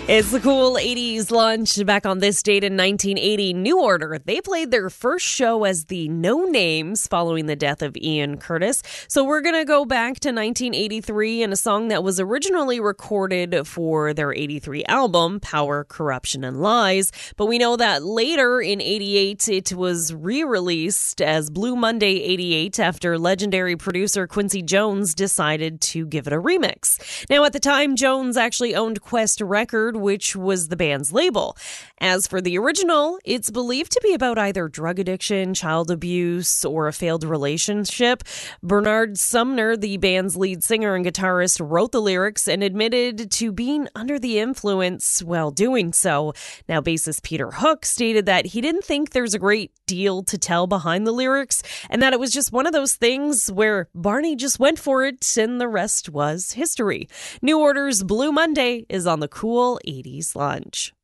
It's the cool 80s lunch. Back on this date in 1980, New Order, they played their first show as the No Names following the death of Ian Curtis. So we're going to go back to 1983 and a song that was originally recorded for their 83 album, Power, Corruption, and Lies. But we know that later in 88, it was re-released as Blue Monday 88 after legendary producer Quincy Jones decided to give it a remix. Now, at the time, Jones actually owned Quest Records, which was the band's label. As for the original, it's believed to be about either drug addiction, child abuse, or a failed relationship. Bernard Sumner, the band's lead singer and guitarist, wrote the lyrics and admitted to being under the influence while doing so. Now, bassist Peter Hook stated that he didn't think there's a great deal to tell behind the lyrics and that it was just one of those things where Barney just went for it and the rest was history. New Order's Blue Monday is on the cool 80s lunch.